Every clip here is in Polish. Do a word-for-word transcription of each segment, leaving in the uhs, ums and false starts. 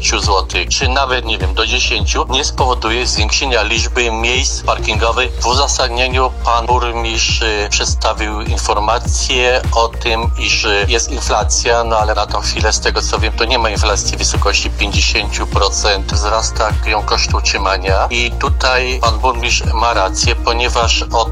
pięciu złotych, czy nawet, nie wiem, do dziesięciu, nie spowoduje zwiększenia liczby miejsc parkingowych. W uzasadnieniu pan burmistrz przedstawił informację o tym, iż jest inflacja, no ale na tą chwilę, z tego co wiem, to nie ma inflacji w wysokości pięćdziesiąt procent. Wzrasta ją koszt utrzymania i tutaj pan burmistrz ma rację, ponieważ od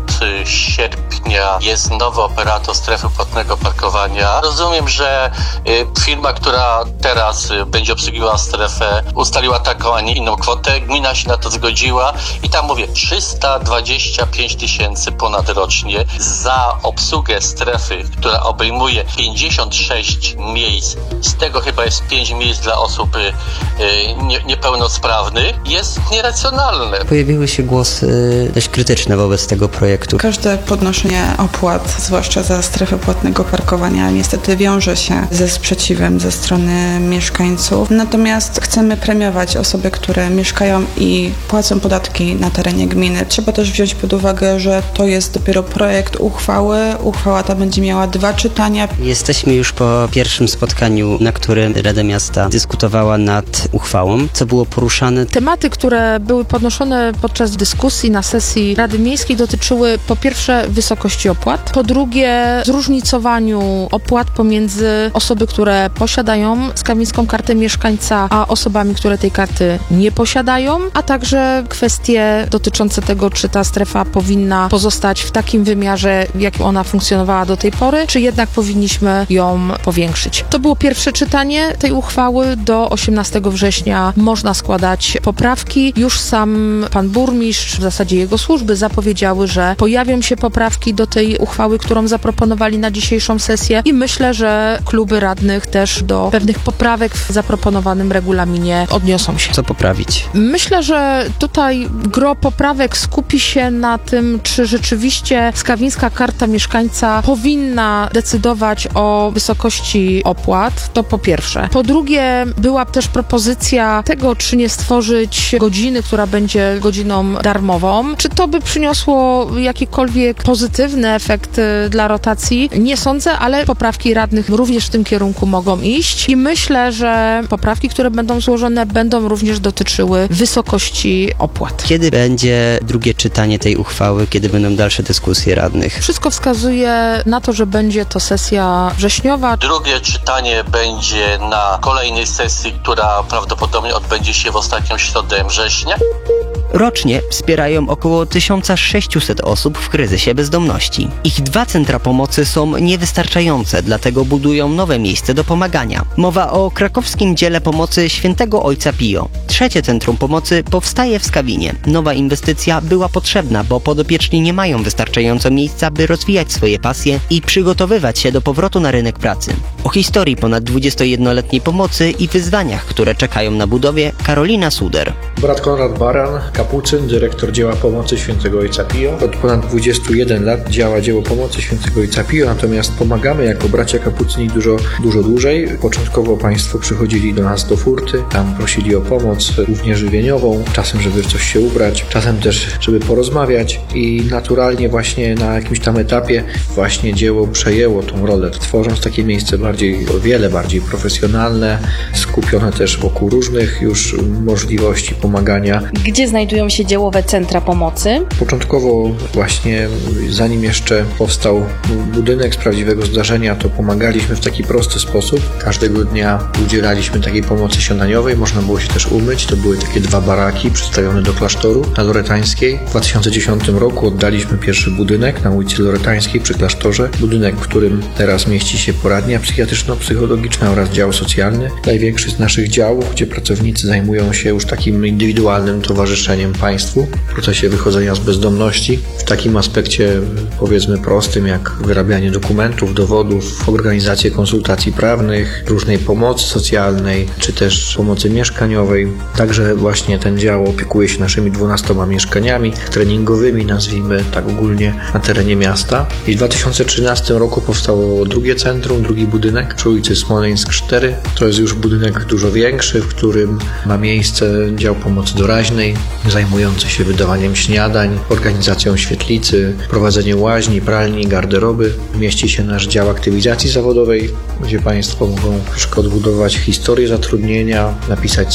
sierpnia jest nowy operator strefy płatnego parkowania. Rozumiem, że firma, która teraz będzie obsługiwała strefę, ustaliła taką, a nie inną kwotę. Gmina się na to zgodziła i tam mówię trzysta dwadzieścia pięć tysięcy ponad rocznie za obsługę strefy, która obejmuje pięćdziesiąt sześć miejsc. Z tego chyba jest pięć miejsc dla osób y, nie, niepełnosprawnych. Jest nieracjonalne. Pojawiły się głosy dość krytyczne wobec tego projektu. Każde podnoszenie opłat, zwłaszcza za strefę płatnego parkowania, niestety wiąże się ze sprzeciwem ze strony mieszkańców. Natomiast chcemy premiować osoby, które mieszkają i płacą podatki na terenie gminy. Trzeba też wziąć pod uwagę, że to jest dopiero projekt uchwały. Uchwała ta będzie miała dwa czytania. Jesteśmy już po pierwszym spotkaniu, na którym Rada Miasta dyskutowała nad uchwałą. Co było poruszane? Tematy, które były podnoszone podczas dyskusji na sesji Rady Miejskiej, dotyczyły po pierwsze wysokości opłat, po drugie zróżnicowaniu opłat pomiędzy osoby, które posiadają skawińską kartę mieszkańca, a osobami, które tej karty nie posiadają, a także kwestie dotyczące tego, czy ta strefa powinna pozostać w takim wymiarze, w jakim ona funkcjonowała do tej pory, czy jednak powinniśmy ją powiększyć. To było pierwsze czytanie tej uchwały. Do osiemnastego września można składać poprawki. Już sam pan burmistrz, w zasadzie jego służby zapowiedziały, że pojawią się poprawki do tej uchwały, którą zaproponowali na dzisiejszą sesję i myślę, że kluby radnych też do pewnych poprawek w zaproponowanym regulaminie odniosą się. Co poprawić? Myślę, że tutaj gro poprawek skupi się na tym, czy rzeczywiście skawińska karta mieszkańca powinna decydować o wysokości opłat. To po pierwsze. Po drugie, była też propozycja tego, czy nie stworzyć godziny, która będzie godziną darmową. Czy to by przyniosło jakikolwiek pozytywny efekt dla rotacji? Nie sądzę, ale poprawki radnych również w tym kierunku mogą iść i myślę, że poprawki, które będą złożone, będą również dotyczyły wysokości opłat. Kiedy będzie drugie czytanie tej uchwały? Kiedy będą dalsze dyskusje radnych? Wszystko wskazuje na to, że będzie to sesja wrześniowa. Drugie czytanie będzie na kolejnej sesji, która prawdopodobnie odbędzie się w ostatnią środę września. Rocznie wspierają około tysiąc sześćset osób w kryzysie bezdomności. Ich dwa centra pomocy są niewystarczające, dlatego budują nowe miejsce do pomagania. Mowa o krakowskim dziele pomocy Świętego Ojca Pio. Trzecie centrum pomocy powstaje w Skawinie. Nowa inwestycja była potrzebna, bo podopieczni nie mają wystarczająco miejsca, by rozwijać swoje pasje i przygotowywać się do powrotu na rynek pracy. O historii ponad dwudziestojednoletniej pomocy i wyzwaniach, które czekają na budowie, Karolina Suder. Brat Konrad Baran, kapucyn, dyrektor dzieła pomocy Świętego Ojca Pio. Od ponad dwudziestu jeden lat działa dzieło pomocy Świętego Ojca Pio, natomiast pomagamy jako bracia kapucyni dużo, dużo dłużej. Początkowo państwo przychodzili do nas do furty, tam prosili o pomoc, głównie żywieniową, czasem żeby w coś się ubrać, czasem też żeby porozmawiać i naturalnie właśnie na jakimś tam etapie właśnie dzieło przejęło tą rolę, tworząc takie miejsce bardziej, o wiele bardziej profesjonalne, skupione też wokół różnych już możliwości pomagania. Gdzie znajdują się dziełowe centra pomocy? Początkowo właśnie zanim jeszcze powstał budynek z prawdziwego zdarzenia, to pomagaliśmy w taki prosty sposób. Każdego dnia udzielaliśmy takiej pomocy śniadaniowej, można było się też umyć. To były takie dwa baraki przystawione do klasztoru na Loretańskiej. W dwa tysiące dziesiątym roku oddaliśmy pierwszy budynek na ulicy Loretańskiej przy klasztorze. Budynek, w którym teraz mieści się poradnia psychiatryczno-psychologiczna oraz dział socjalny. Największy z naszych działów, gdzie pracownicy zajmują się już takim indywidualnym towarzyszeniem państwu w procesie wychodzenia z bezdomności. W takim aspekcie powiedzmy prostym, jak wyrabianie dokumentów, dowodów, organizację konsultacji prawnych, różnej pomocy socjalnej, czy też pomocy mieszkaniowej. Także właśnie ten dział opiekuje się naszymi dwunastoma mieszkaniami treningowymi, nazwijmy tak ogólnie, na terenie miasta. I w dwa tysiące trzynastym roku powstało drugie centrum, drugi budynek przy ulicy Smoleńsk cztery. To jest już budynek dużo większy, w którym ma miejsce dział pomocy doraźnej, zajmujący się wydawaniem śniadań, organizacją świetlicy, prowadzeniem łaźni, pralni, garderoby. Mieści się nasz dział aktywizacji zawodowej, gdzie państwo mogą troszkę odbudować historię zatrudnienia, napisać